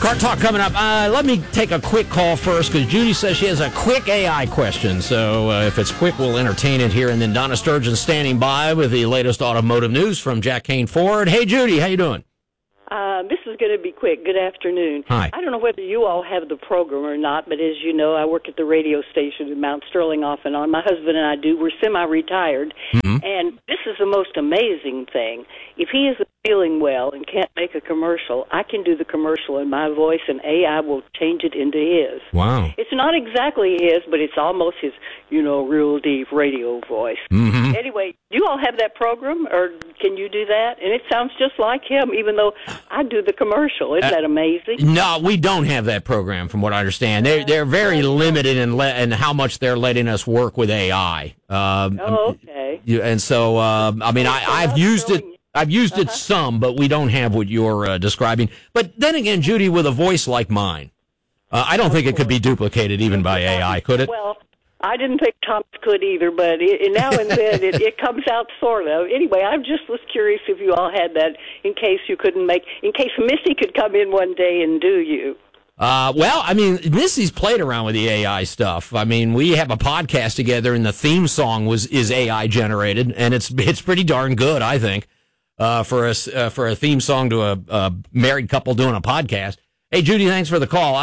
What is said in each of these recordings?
Car Talk coming up. Let me take a quick call first because Judy says she has a quick AI question. So if it's quick, we'll entertain it here. And then Donna Sturgeon standing by with the latest automotive news from Jack Kane Ford. Hey, Judy, how you doing? This is going to be quick. Good afternoon. Hi. I don't know whether you all have the program or not, but as you know, I work at the radio station in Mount Sterling off and on. My husband and I do. We're semi-retired. Mm-hmm. And this is the most amazing thing. If he isn't feeling well and can't make a commercial, I can do the commercial in my voice, and AI will change it into his. Wow. It's not exactly his, but it's almost his, real deep radio voice. Mm-hmm. Anyway, you all have that program, or can you do that? And it sounds just like him, even though I do the commercial. Isn't that amazing? No, we don't have that program, from what I understand. They're very limited in how much they're letting us work with AI. Okay. And so, I've used it. I've used it some, but we don't have what you're describing. But then again, Judy, with a voice like mine, I don't think it could be duplicated even by AI, could it? Well, I didn't think Thomas could either, but now and then it comes out sort of. Anyway, I just was curious if you all had that in case Missy could come in one day and do you. Missy's played around with the AI stuff. I mean, we have a podcast together, and the theme song is AI generated, and it's pretty darn good, I think, for a theme song to a married couple doing a podcast. Hey, Judy, thanks for the call.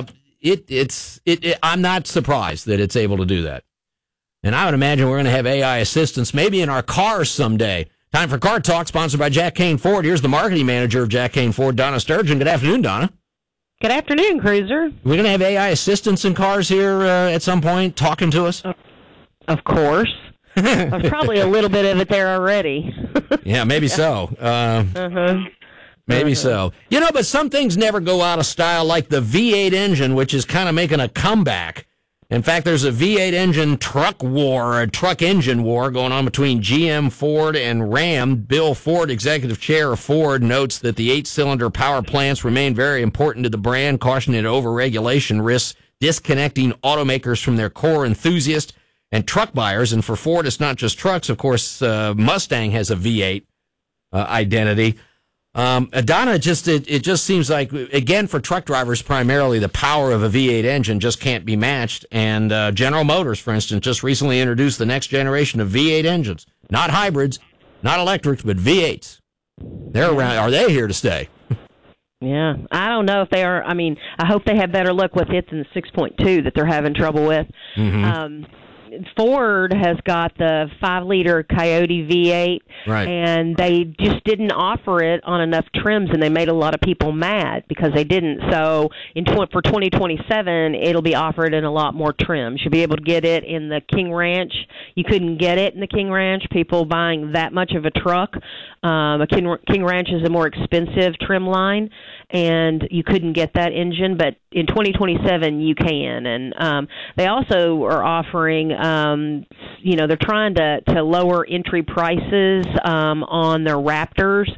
I'm not surprised that it's able to do that, and I would imagine we're going to have AI assistants maybe in our cars someday. Time for Car Talk, sponsored by Jack Kane Ford. Here's the marketing manager of Jack Kane Ford, Donna Sturgeon. Good afternoon, Donna. Good afternoon, Cruiser. We're going to have AI assistants in cars here at some point talking to us? Of course. There's probably a little bit of it there already. Yeah, maybe so. Maybe so. But some things never go out of style, like the V8 engine, which is kind of making a comeback. In fact, there's a V8 engine truck engine war going on between GM, Ford, and Ram. Bill Ford, executive chair of Ford, notes that the 8-cylinder power plants remain very important to the brand, cautioning that overregulation risks disconnecting automakers from their core enthusiasts and truck buyers. And for Ford, it's not just trucks. Of course, Mustang has a V8 identity. Donna, it just seems like, again, for truck drivers primarily, the power of a V8 engine just can't be matched. And General Motors, for instance, just recently introduced the next generation of V8 engines. Not hybrids, not electrics, but V8s. They're around. Are they here to stay? Yeah, I don't know if they are. I mean, I hope they have better luck with it than the 6.2 that they're having trouble with. Mm-hmm. Ford has got the 5-liter Coyote V8, right, and they just didn't offer it on enough trims, and they made a lot of people mad because they didn't. So for 2027, it'll be offered in a lot more trims. You'll be able to get it in the King Ranch. You couldn't get it in the King Ranch, people buying that much of a truck. A King Ranch is a more expensive trim line, and you couldn't get that engine, but in 2027 you can. And they also are offering, they're trying to lower entry prices on their Raptors.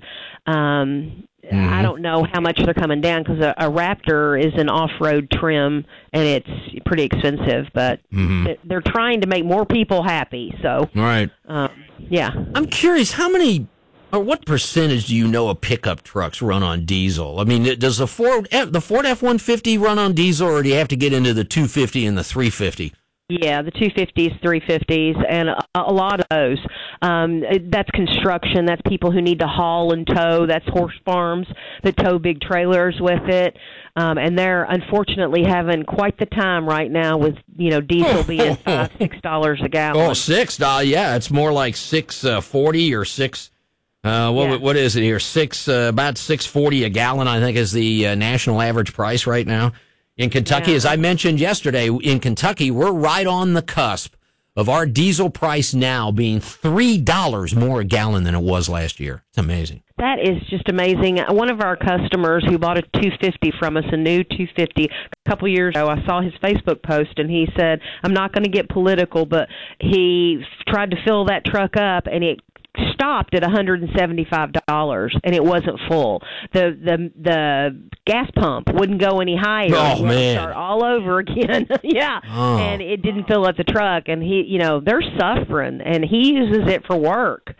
I don't know how much they're coming down because a Raptor is an off-road trim and it's pretty expensive, but they're trying to make more people happy. So, right. Yeah. I'm curious, what percentage do you know of pickup trucks run on diesel? I mean, does the Ford F-150 run on diesel, or do you have to get into the 250 and the 350? Yeah, the 250s, 350s, and a lot of those. That's construction. That's people who need to haul and tow. That's horse farms that tow big trailers with it. And they're unfortunately having quite the time right now with, diesel being $5-6 a gallon. Oh, $6? Yeah, it's more like $6.40 or $6. What is it here? About $6.40 a gallon, I think, is the national average price right now. In Kentucky, as I mentioned yesterday, in Kentucky, we're right on the cusp of our diesel price now being $3 more a gallon than it was last year. It's amazing. That is just amazing. One of our customers who bought a 250 from us, a new 250, a couple years ago, I saw his Facebook post, and he said, I'm not going to get political, but he tried to fill that truck up, and it stopped at $175, and it wasn't full. The gas pump wouldn't go any higher. Oh, man. Start all over again. Yeah. Oh. And it didn't fill up the truck, and they're suffering, and he uses it for work.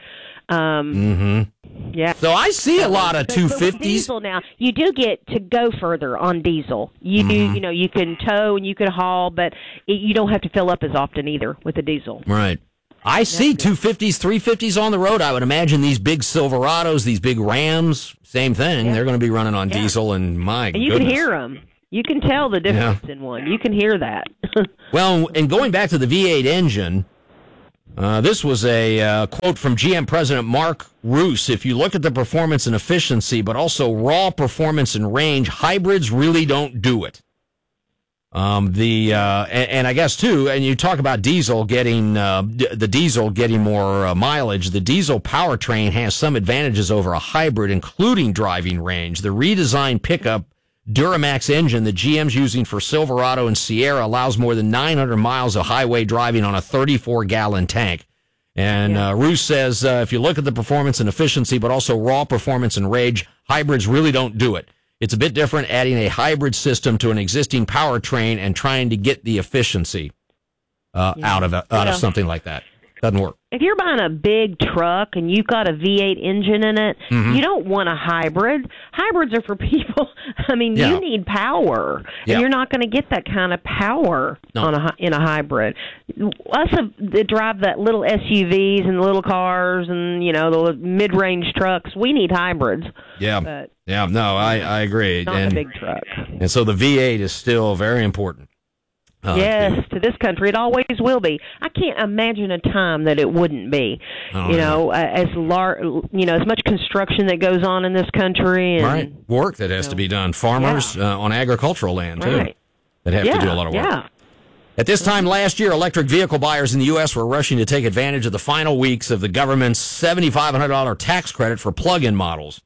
Yeah. So I see a lot of 250s. Diesel now, you do get to go further on diesel. You do, you can tow and you can haul, but you don't have to fill up as often either with the diesel. Right. I see 250s, 350s on the road. I would imagine these big Silverados, these big Rams, same thing. Yeah. They're going to be running on diesel, and you can hear them. You can tell the difference in one. You can hear that. Well, and going back to the V8 engine, this was a quote from GM President Mark Roos. If you look at the performance and efficiency, but also raw performance and range, hybrids really don't do it. And I guess too, and you talk about diesel getting the diesel getting more mileage. The diesel powertrain has some advantages over a hybrid, including driving range. The redesigned pickup Duramax engine that GM's using for Silverado and Sierra allows more than 900 miles of highway driving on a 34-gallon tank. And Roos says if you look at the performance and efficiency, but also raw performance and range, hybrids really don't do it. It's a bit different adding a hybrid system to an existing powertrain and trying to get the efficiency out of something like that. Doesn't work. If you're buying a big truck and you've got a V8 engine in it, you don't want a hybrid. Hybrids are for people. I mean, you need power, and you're not going to get that kind of power in a hybrid. Us that drive that little SUVs and little cars and the mid-range trucks, we need hybrids. Yeah, but I agree. Not a big truck. And so the V8 is still very important. Yes, to this country, it always will be. I can't imagine a time that it wouldn't be. As much construction that goes on in this country, and work that has to be done. Farmers on agricultural land too that have to do a lot of work. Yeah. At this time last year, electric vehicle buyers in the U.S. were rushing to take advantage of the final weeks of the government's $7,500 tax credit for plug-in models.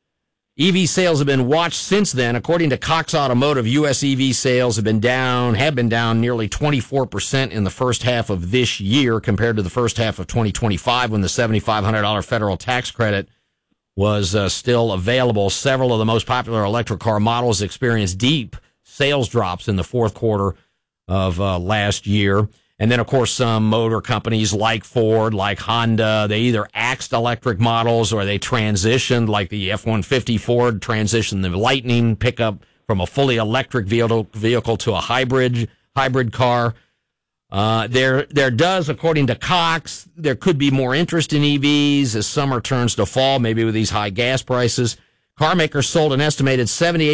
EV sales have been watched since then. According to Cox Automotive, U.S. EV sales have been down nearly 24% in the first half of this year compared to the first half of 2025 when the $7,500 federal tax credit was still available. Several of the most popular electric car models experienced deep sales drops in the fourth quarter of last year. And then, of course, some motor companies like Ford, like Honda, they either axed electric models or they transitioned, like the F-150 Ford transitioned the Lightning pickup from a fully electric vehicle to a hybrid car. There does, according to Cox, there could be more interest in EVs as summer turns to fall, maybe with these high gas prices. Car makers sold an estimated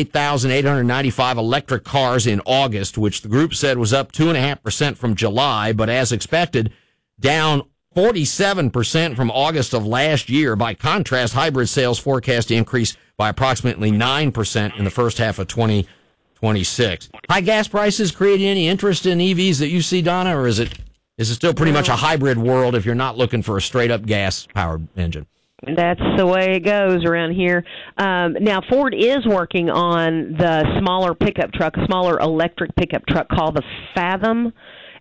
78,895 electric cars in August, which the group said was up 2.5% from July, but as expected, down 47% from August of last year. By contrast, hybrid sales forecast to increase by approximately 9% in the first half of 2026. High gas prices creating any interest in EVs that you see, Donna, or is it still pretty much a hybrid world if you're not looking for a straight-up gas-powered engine? That's the way it goes around here. Now, Ford is working on the smaller pickup truck, a smaller electric pickup truck called the Fathom,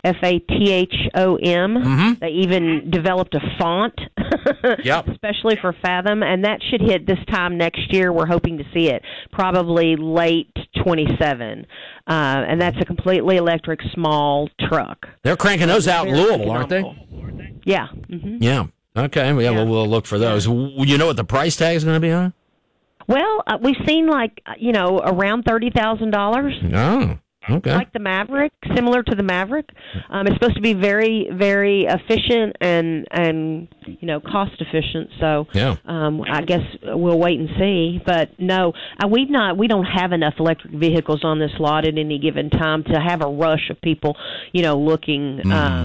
Fathom. They even developed a font, especially for Fathom, and that should hit this time next year. We're hoping to see it, probably late 27. And that's a completely electric small truck. They're cranking those out in Louisville, aren't they? Yeah. Yeah. Okay, we'll look for those. You know what the price tag is going to be on? Well, we've seen around $30,000. Oh, okay. Like the Maverick, similar to the Maverick. It's supposed to be very, very efficient and cost efficient. So I guess we'll wait and see. But no, we don't have enough electric vehicles on this lot at any given time to have a rush of people, looking.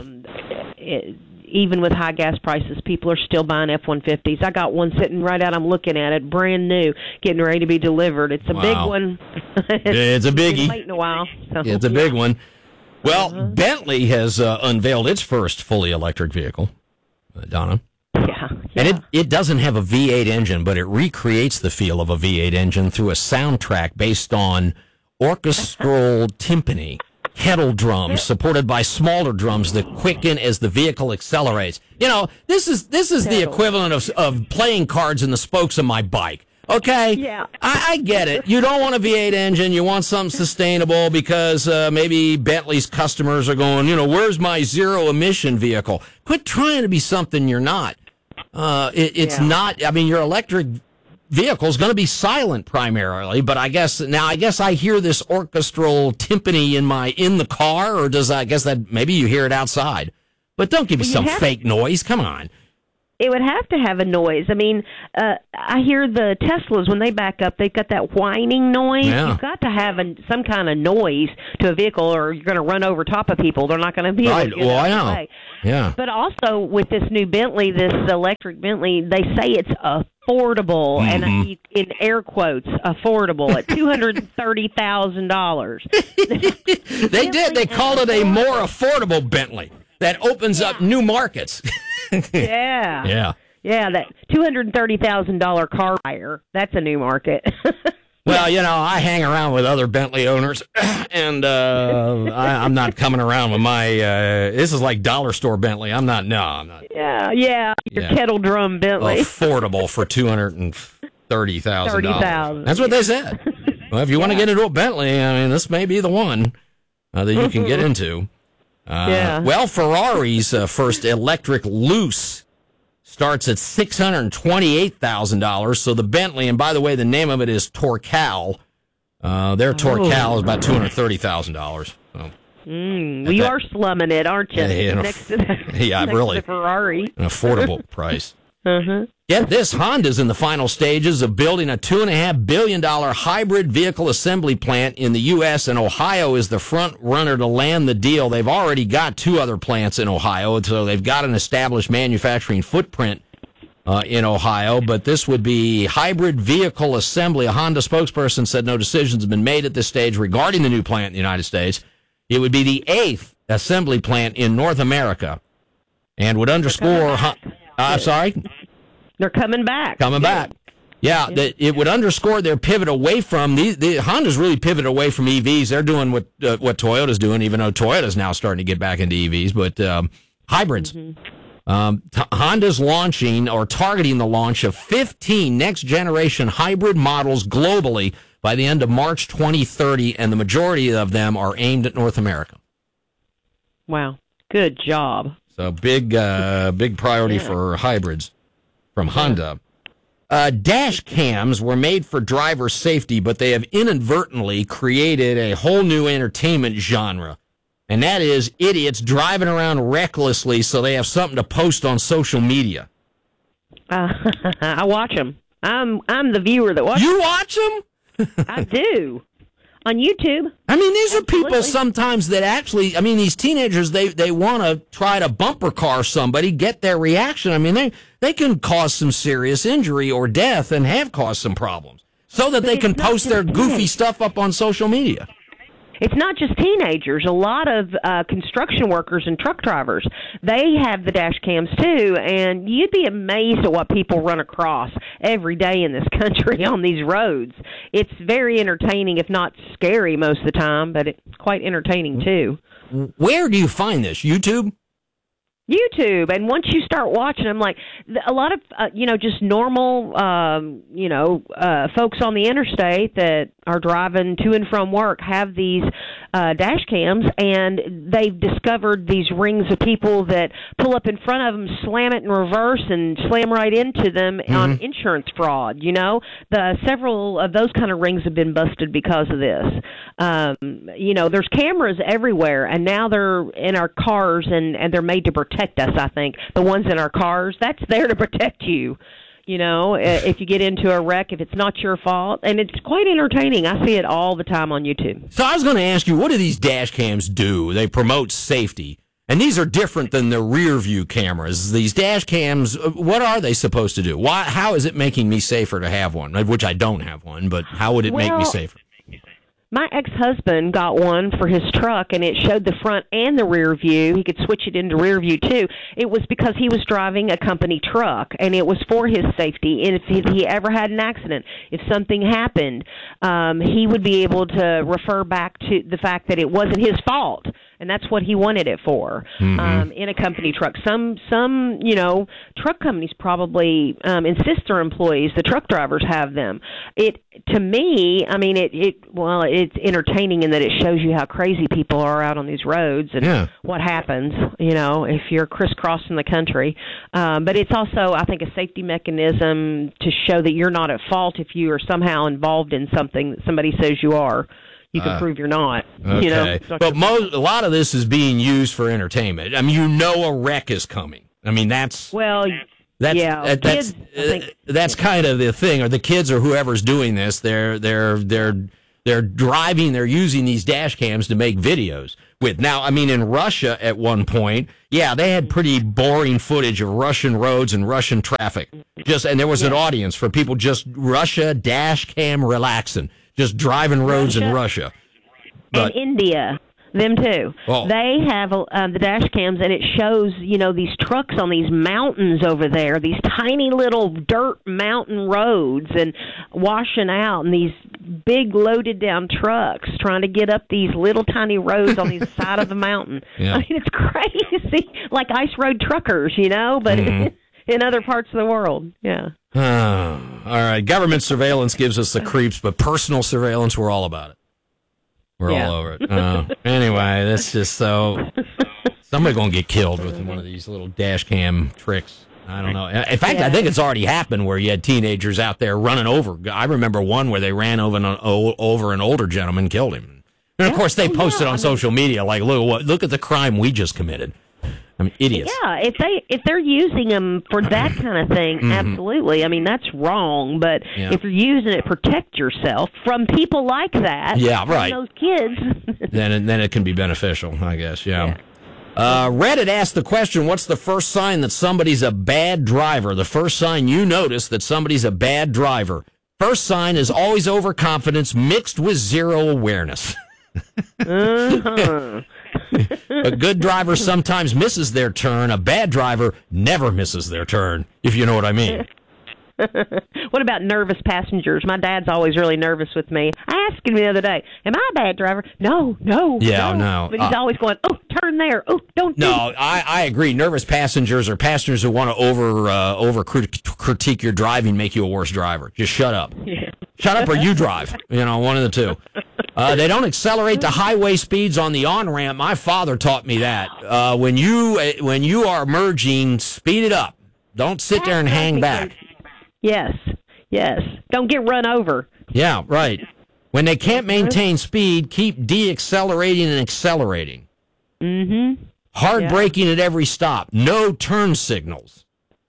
Even with high gas prices, people are still buying F-150s. I got one sitting right out. I'm looking at it, brand new, getting ready to be delivered. It's a big one. It's a biggie. Been waiting a while. So, it's a big one. Well, Bentley has unveiled its first fully electric vehicle, Donna. Yeah. And it doesn't have a V8 engine, but it recreates the feel of a V8 engine through a soundtrack based on orchestral timpani. Kettle drums supported by smaller drums that quicken as the vehicle accelerates. This is the equivalent of playing cards in the spokes of my bike. Okay? Yeah. I get it. You don't want a V8 engine. You want something sustainable because maybe Bentley's customers are going, where's my zero emission vehicle? Quit trying to be something you're not. It's not. I mean, your electric vehicle is going to be silent primarily, but I guess I hear this orchestral timpani in the car, or I guess that maybe you hear it outside. But don't give me some fake noise. Come on. It would have to have a noise. I mean, I hear the Teslas, when they back up, they've got that whining noise. Yeah. You've got to have some kind of noise to a vehicle, or you're going to run over top of people. They're not going to be able to get out of the way. Yeah. But also, with this new Bentley, this electric Bentley, they say it's affordable, and in air quotes, affordable, at $230,000. They did. They called it a more affordable Bentley that opens up new markets. Yeah, that $230,000 car buyer, that's a new market. Well, I hang around with other Bentley owners, and I'm not coming around with my, this is like dollar store Bentley. I'm not. Yeah, your kettle drum Bentley. Affordable for $230,000. That's what they said. Well, if you want to get into a Bentley, I mean, this may be the one that you can get into. Well, Ferrari's first electric Luce starts at $628,000. So the Bentley, and by the way, the name of it is Torcal. Their Torcal is about $230,000. So, you are slumming it, aren't you? Next to the Ferrari. An affordable price. Get this, Honda's in the final stages of building a $2.5 billion hybrid vehicle assembly plant in the U.S., and Ohio is the front runner to land the deal. They've already got 2 other plants in Ohio, so they've got an established manufacturing footprint in Ohio, but this would be hybrid vehicle assembly. A Honda spokesperson said no decisions have been made at this stage regarding the new plant in the United States. It would be the 8th assembly plant in North America, and would underscore... I'm sorry? They're coming back. Yeah, it would underscore their pivot away from... The Honda's really pivoted away from EVs. They're doing what Toyota's doing, even though Toyota's now starting to get back into EVs, but hybrids. Honda's launching or targeting the launch of 15 next-generation hybrid models globally by the end of March 2030, and the majority of them are aimed at North America. Wow. Good job. So big priority for hybrids from Honda. Dash cams were made for driver safety, but they have inadvertently created a whole new entertainment genre, and that is idiots driving around recklessly so they have something to post on social media. I watch them. I'm the viewer that watches. You watch them? I do. On YouTube. I mean, these are people sometimes that actually, I mean, these teenagers, they want to try to bumper car somebody, get their reaction. I mean, they can cause some serious injury or death and have caused some problems so that they can post their goofy stuff up on social media. It's not just teenagers. A lot of construction workers and truck drivers, they have the dash cams too, and you'd be amazed at what people run across every day in this country on these roads. It's very entertaining, if not scary most of the time, but it's quite entertaining too. Where do you find this? YouTube? YouTube, and once you start watching them, like a lot of just normal folks on the interstate that are driving to and from work have these dash cams, and they've discovered these rings of people that pull up in front of them, slam it in reverse, and slam right into them on insurance fraud. Several of those kind of rings have been busted because of this. There's cameras everywhere, and now they're in our cars, and they're made to protect us, I think. The ones in our cars, that's there to protect you. If you get into a wreck, if it's not your fault. And it's quite entertaining. I see it all the time on YouTube. So I was going to ask you, what do these dash cams do? They promote safety. And these are different than the rear view cameras. These dash cams, what are they supposed to do? How is it making me safer to have one? Which I don't have one, but how would it make me safer? My ex-husband got one for his truck, and it showed the front and the rear view. He could switch it into rear view, too. It was because he was driving a company truck, and it was for his safety. And if he ever had an accident, if something happened, he would be able to refer back to the fact that it wasn't his fault. and that's what he wanted it for. In a company truck. Some truck companies probably insist their employees, the truck drivers, have them. To me, I mean, it's entertaining in that it shows you how crazy people are out on these roads and what happens, if you're crisscrossing the country. But it's also, I think, a safety mechanism to show that you're not at fault if you are somehow involved in something that somebody says you are. You can prove you're not. Okay. But a lot of this is being used for entertainment. I mean, a wreck is coming. I mean, that's kind of the thing. Or the kids or whoever's doing this, they're driving. They're using these dash cams to make videos with. Now, I mean, in Russia at one point, they had pretty boring footage of Russian roads and Russian traffic. And there was an audience for people just Russia dash cam relaxing. Just driving roads in Russia. And India, them too. Oh. They have the dash cams, and it shows, these trucks on these mountains over there, these tiny little dirt mountain roads, and washing out, and these big loaded down trucks trying to get up these little tiny roads on the side of the mountain. Yeah. I mean, it's crazy. Like ice road truckers, but in other parts of the world. Yeah. All right. Government surveillance gives us the creeps, but personal surveillance, we're all about it. We're all over it. Anyway, that's just so... Somebody going to get killed with one of these little dash cam tricks. I don't know. In fact, I think it's already happened where you had teenagers out there running over. I remember one where they ran over an older gentleman and killed him. And, of course, they posted on social media, like, look at the crime we just committed. I mean, idiots. Yeah, if they're using them for that kind of thing, absolutely. I mean, that's wrong. But if you're using it, protect yourself from people like that. Yeah, right. From those kids. then it can be beneficial, I guess. Yeah. Reddit asked the question: what's the first sign that somebody's a bad driver? The first sign you notice that somebody's a bad driver. First sign is always overconfidence mixed with zero awareness. A good driver sometimes misses their turn. A bad driver never misses their turn, if you know what I mean. What about nervous passengers? My dad's always really nervous with me. I asked him the other day, am I a bad driver? No. Yeah, no. But he's always going, turn there. Oh, don't do No, I agree. Nervous passengers are passengers who want to over critique your driving, make you a worse driver. Just shut up. Yeah. Shut up or you drive. One of the two. They don't accelerate to highway speeds on the on-ramp. My father taught me that. When you are merging, speed it up. Don't sit there and hang back. Yes. Don't get run over. Yeah, right. When they can't maintain speed, keep de-accelerating and accelerating. Hard braking at every stop. No turn signals.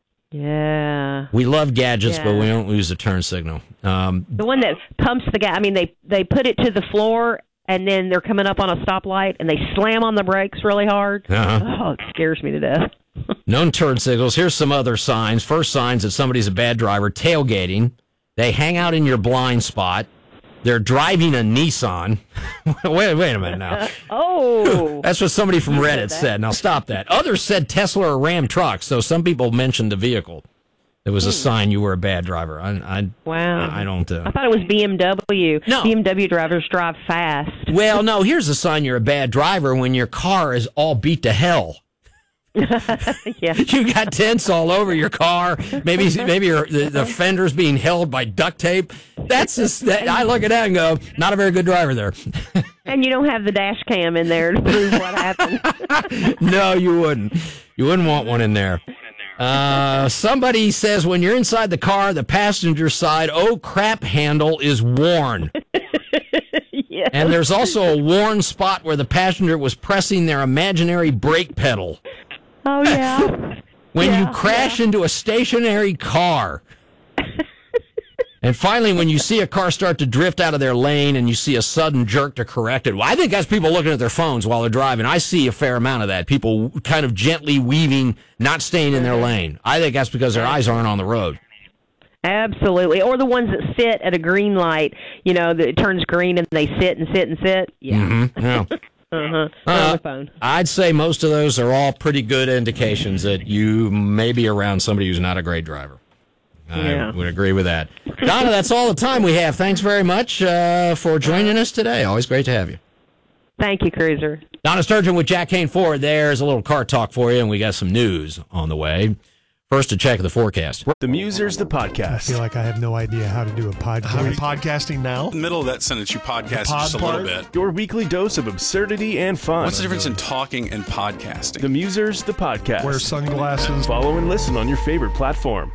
Yeah. We love gadgets, but we don't use the turn signal. The one that pumps the gas, I mean, they put it to the floor, and then they're coming up on a stoplight, and they slam on the brakes really hard. Oh, it scares me to death. Known turn signals. Here's some other signs. First signs that somebody's a bad driver: tailgating. They hang out in your blind spot. They're driving a Nissan. wait a minute now. Oh. That's what somebody from Reddit said. Now stop that. Others said Tesla or Ram trucks, so some people mentioned the vehicle. It was a sign you were a bad driver. Wow. I don't... I thought it was BMW. No. BMW drivers drive fast. Well, no, here's a sign you're a bad driver: when your car is all beat to hell. Yeah. You got dents all over your car. Maybe the fender's being held by duct tape. I look at that and go, not a very good driver there. And you don't have the dash cam in there to prove what happened. No, you wouldn't. You wouldn't want one in there. Somebody says when you're inside the car, the passenger side, crap handle is worn. Yes. And there's also a worn spot where the passenger was pressing their imaginary brake pedal. Oh, yeah. When you crash into a stationary car. And finally, when you see a car start to drift out of their lane and you see a sudden jerk to correct it. Well, I think that's people looking at their phones while they're driving. I see a fair amount of that. People kind of gently weaving, not staying in their lane. I think that's because their eyes aren't on the road. Absolutely. Or the ones that sit at a green light, that it turns green and they sit and sit and sit. Yeah. Mm-hmm. Yeah. On the phone. I'd say most of those are all pretty good indications that you may be around somebody who's not a great driver. I would agree with that. Donna, that's all the time we have. Thanks very much for joining us today. Always great to have you. Thank you, Cruiser. Donna Sturgeon with Jack Kane Ford. There's a little car talk for you, and we got some news on the way. First, a check of the forecast. The Musers, the podcast. I feel like I have no idea how to do a podcast. Are we podcasting now? In the middle of that sentence, you podcasted just a little bit. Your weekly dose of absurdity and fun. What's the difference in talking and podcasting? The Musers, the podcast. Wear sunglasses. Follow and listen on your favorite platform.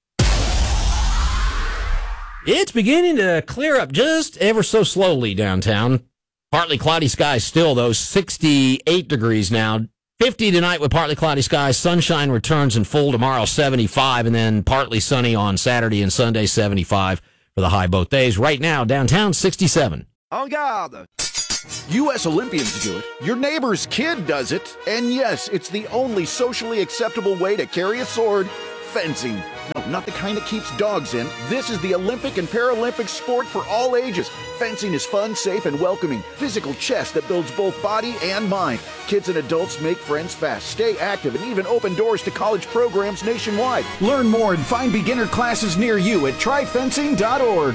It's beginning to clear up just ever so slowly downtown. Partly cloudy skies still, though. 68 degrees now. 50 tonight with partly cloudy skies. Sunshine returns in full tomorrow, 75, and then partly sunny on Saturday and Sunday, 75 for the high both days. Right now, downtown, 67. En garde! U.S. Olympians do it. Your neighbor's kid does it. And yes, it's the only socially acceptable way to carry a sword, fencing. No, not the kind that keeps dogs in. This is the Olympic and Paralympic sport for all ages. Fencing is fun, safe, and welcoming. Physical chess that builds both body and mind. Kids and adults make friends fast, stay active, and even open doors to college programs nationwide. Learn more and find beginner classes near you at tryfencing.org.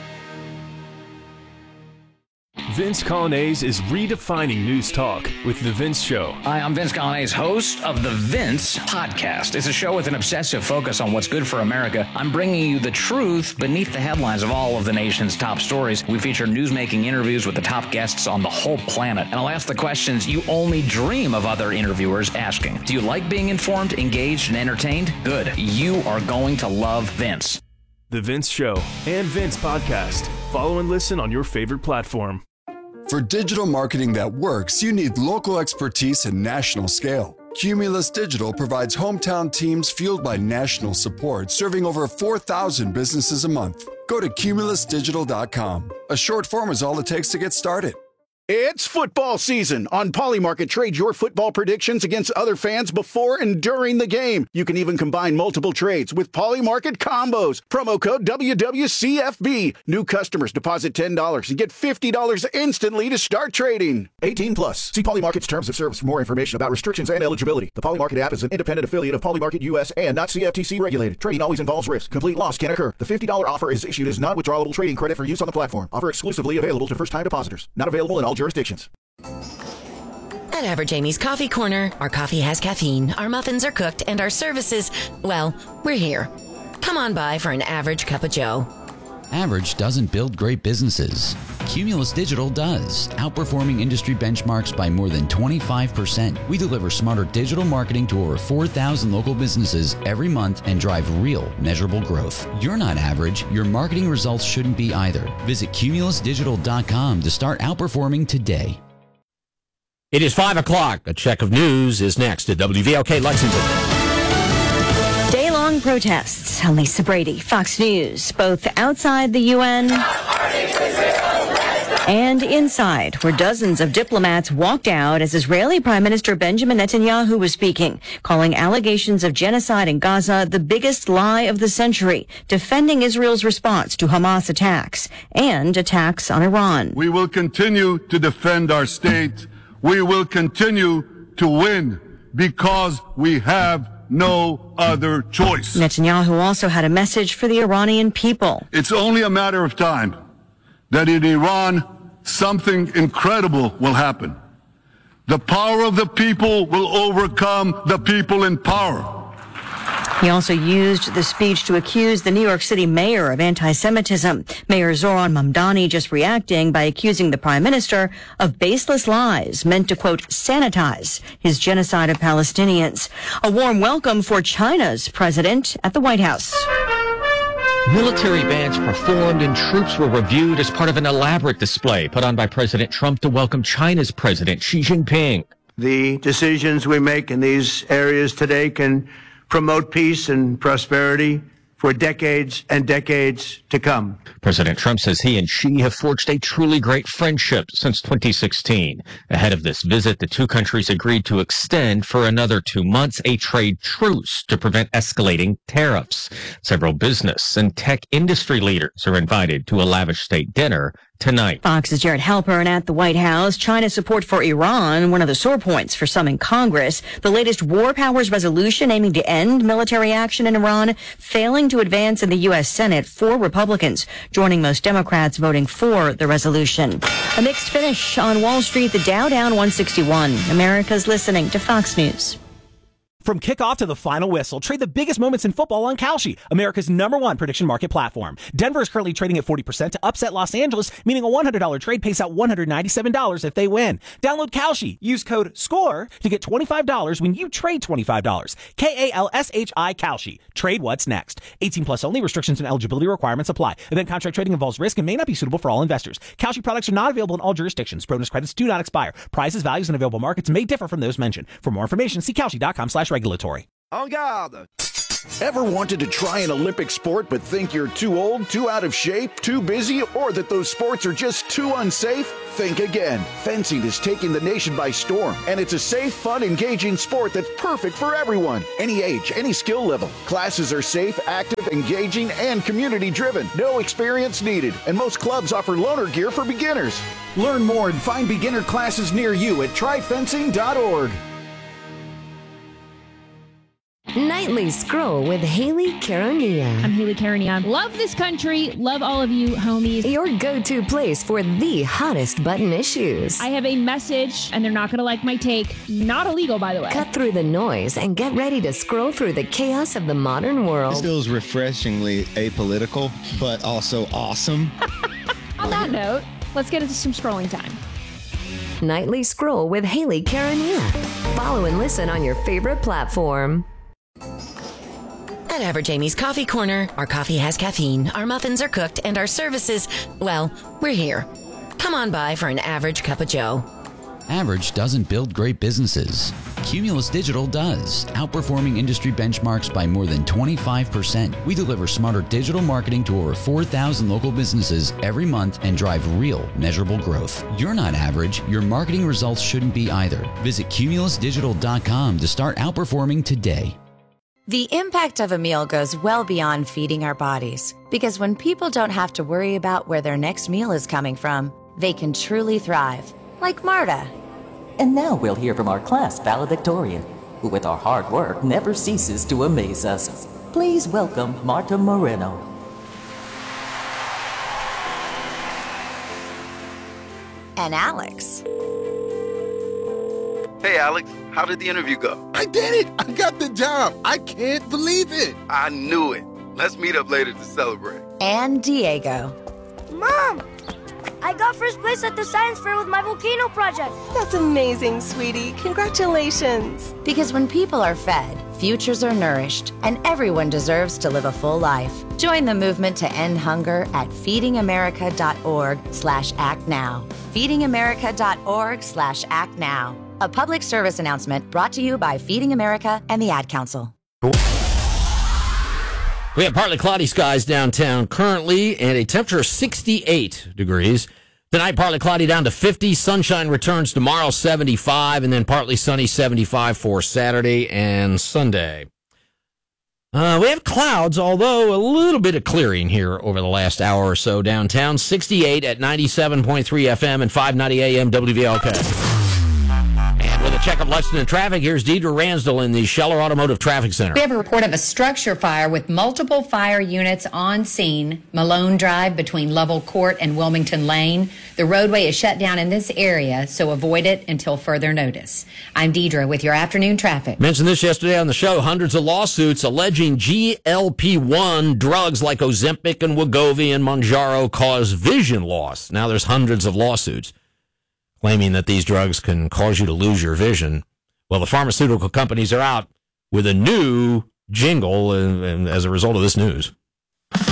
Vince Colonnese is redefining news talk with The Vince Show. Hi, I'm Vince Colonnese, host of The Vince Podcast. It's a show with an obsessive focus on what's good for America. I'm bringing you the truth beneath the headlines of all of the nation's top stories. We feature newsmaking interviews with the top guests on the whole planet. And I'll ask the questions you only dream of other interviewers asking. Do you like being informed, engaged, and entertained? Good. You are going to love Vince. The Vince Show and Vince Podcast. Follow and listen on your favorite platform. For digital marketing that works, you need local expertise and national scale. Cumulus Digital provides hometown teams fueled by national support, serving over 4,000 businesses a month. Go to cumulusdigital.com. A short form is all it takes to get started. It's football season. On Polymarket, trade your football predictions against other fans before and during the game. You can even combine multiple trades with Polymarket combos. Promo code WWCFB. New customers deposit $10 and get $50 instantly to start trading. 18 plus. See Polymarket's terms of service for more information about restrictions and eligibility. The Polymarket app is an independent affiliate of Polymarket US and not CFTC regulated. Trading always involves risk. Complete loss can occur. The $50 offer is issued as non-withdrawable trading credit for use on the platform. Offer exclusively available to first-time depositors. Not available in all jurisdictions. At Average Amy's Coffee Corner, our coffee has caffeine, our muffins are cooked, and our services, well, we're here. Come on by for an average cup of joe. Average doesn't build great businesses. Cumulus Digital does, outperforming industry benchmarks by more than 25%. We deliver smarter digital marketing to over 4,000 local businesses every month and drive real, measurable growth. You're not average. Your marketing results shouldn't be either. Visit cumulusdigital.com to start outperforming today. It is 5 o'clock. A check of news is next at WVLK Lexington. Day-long protests. Lisa Brady, Fox News, both outside the UN and inside, where dozens of diplomats walked out as Israeli Prime Minister Benjamin Netanyahu was speaking, calling allegations of genocide in Gaza the biggest lie of the century, defending Israel's response to Hamas attacks and attacks on Iran. We will continue to defend our state. We will continue to win because we have no other choice. Netanyahu also had a message for the Iranian people. It's only a matter of time that in Iran, something incredible will happen. The power of the people will overcome the people in power. He also used the speech to accuse the New York City mayor of anti-Semitism. Mayor Zoran Mamdani just reacting by accusing the prime minister of baseless lies meant to, quote, sanitize his genocide of Palestinians. A warm welcome for China's president at the White House. Military bands performed and troops were reviewed as part of an elaborate display put on by President Trump to welcome China's President Xi Jinping. The decisions we make in these areas today can promote peace and prosperity for decades and decades to come. President Trump says he and Xi have forged a truly great friendship since 2016. Ahead of this visit, the two countries agreed to extend for another 2 months a trade truce to prevent escalating tariffs. Several business and tech industry leaders are invited to a lavish state dinner tonight. Fox's Jared Halpern, and at the White House, China's support for Iran, one of the sore points for some in Congress. The latest war powers resolution aiming to end military action in Iran, failing to advance in the U.S. Senate. 4 Republicans joining most Democrats voting for the resolution. A mixed finish on Wall Street, the Dow down 161. America's listening to Fox News. From kickoff to the final whistle, trade the biggest moments in football on Kalshi, America's #1 prediction market platform. Denver is currently trading at 40% to upset Los Angeles, meaning a $100 trade pays out $197 if they win. Download Kalshi. Use code SCORE to get $25 when you trade $25. KALSHI Kalshi. Trade what's next. 18 plus only. Restrictions and eligibility requirements apply. Event contract trading involves risk and may not be suitable for all investors. Kalshi products are not available in all jurisdictions. Bonus credits do not expire. Prices, values, and available markets may differ from those mentioned. For more information, see Kalshi.com/regulatory. En garde! Ever wanted to try an Olympic sport but think you're too old, too out of shape, too busy, or that those sports are just too unsafe? Think again. Fencing is taking the nation by storm, and it's a safe, fun, engaging sport that's perfect for everyone. Any age, any skill level. Classes are safe, active, engaging, and community-driven. No experience needed, and most clubs offer loaner gear for beginners. Learn more and find beginner classes near you at tryfencing.org. Nightly Scroll with Haley Caronia. I'm Haley Caronia. Love this country. Love all of you, homies. Your go-to place for the hottest button issues. I have a message, and they're not going to like my take. Not illegal, by the way. Cut through the noise and get ready to scroll through the chaos of the modern world. This feels refreshingly apolitical, but also awesome. On that note, let's get into some scrolling time. Nightly Scroll with Haley Caronia. Follow and listen on your favorite platform. At Average Amy's Coffee Corner, our coffee has caffeine, our muffins are cooked, and our services, well, we're here. Come on by for an average cup of joe. Average doesn't build great businesses. Cumulus Digital does, outperforming industry benchmarks by more than 25%. We deliver smarter digital marketing to over 4,000 local businesses every month and drive real, measurable growth. You're not average. Your marketing results shouldn't be either. Visit cumulusdigital.com to start outperforming today. The impact of a meal goes well beyond feeding our bodies, because when people don't have to worry about where their next meal is coming from, they can truly thrive, like Marta. And now we'll hear from our class valedictorian, who with our hard work never ceases to amaze us. Please welcome Marta Moreno. And Alex. Hey, Alex, how did the interview go? I did it! I got the job! I can't believe it! I knew it. Let's meet up later to celebrate. And Diego. Mom! I got first place at the science fair with my volcano project. That's amazing, sweetie. Congratulations. Because when people are fed, futures are nourished, and everyone deserves to live a full life. Join the movement to end hunger at feedingamerica.org/actnow. feedingamerica.org/actnow. A public service announcement brought to you by Feeding America and the Ad Council. We have partly cloudy skies downtown currently and a temperature of 68 degrees. Tonight, partly cloudy down to 50. Sunshine returns tomorrow, 75, and then partly sunny, 75 for Saturday and Sunday. We have clouds, although a little bit of clearing here over the last hour or so downtown. 68 at 97.3 FM and 590 AM WVLK. With a check of Lexington traffic, here's Deidre Ransdell in the Scheller Automotive Traffic Center. We have a report of a structure fire with multiple fire units on scene. Malone Drive between Lovell Court and Wilmington Lane. The roadway is shut down in this area, so avoid it until further notice. I'm Deidre with your afternoon traffic. Mentioned this yesterday on the show. Hundreds of lawsuits alleging GLP-1 drugs like Ozempic and Wegovy and Mounjaro cause vision loss. Now there's hundreds of lawsuits claiming that these drugs can cause you to lose your vision. Well, the pharmaceutical companies are out with a new jingle as a result of this news.